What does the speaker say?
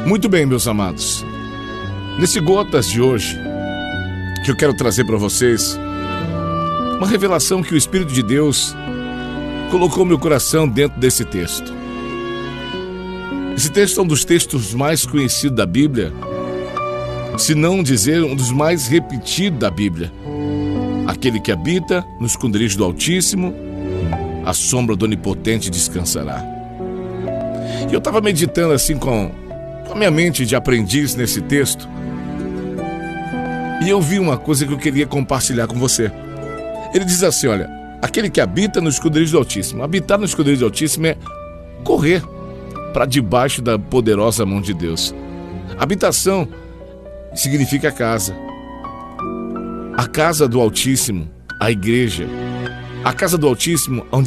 Muito bem, meus amados. Nesse Gotas de hoje, que eu quero trazer para vocês uma revelação que o Espírito de Deus colocou no meu coração dentro desse texto. Esse texto é um dos textos mais conhecidos da Bíblia, se não dizer um dos mais repetidos da Bíblia. Aquele que habita no esconderijo do Altíssimo, a sombra do Onipotente descansará. E eu estava meditando assim com a minha mente de aprendiz nesse texto, e eu vi uma coisa que eu queria compartilhar com você. Ele diz assim, olha, aquele que habita no esconderijo do Altíssimo. Habitar no esconderijo do Altíssimo é correr para debaixo da poderosa mão de Deus. Habitação significa casa. A casa do Altíssimo, a igreja. A casa do Altíssimo, onde